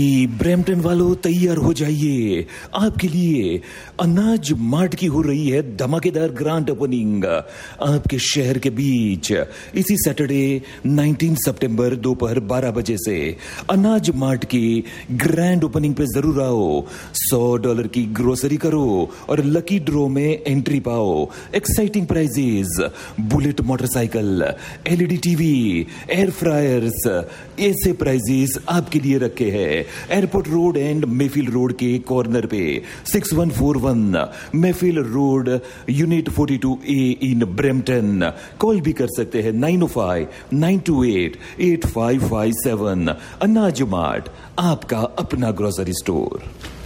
Brampton वालों तैयार हो जाइए, आपके लिए अनाज मार्ट की हो रही है धमाकेदार ग्रांड ओपनिंग आपके शहर के बीच इसी सैटरडे 19 सितंबर दोपहर 12 बजे से। अनाज मार्ट की ग्रैंड ओपनिंग पे जरूर आओ, $100 की ग्रोसरी करो और लकी ड्रॉ में एंट्री पाओ। Exciting prices, bullet motorcycle, LED TV, air fryers, ऐसे प्राइजेस आपके लिए रखे हैं एयरपोर्ट रोड एंड मेफिल रोड के कॉर्नर पे 6141 मेफिल road unit 42A in Brampton. Call भी कर सकते हैं 905-928-8557। अनाज मार्ट, आपका अपना ग्रोसरी स्टोर।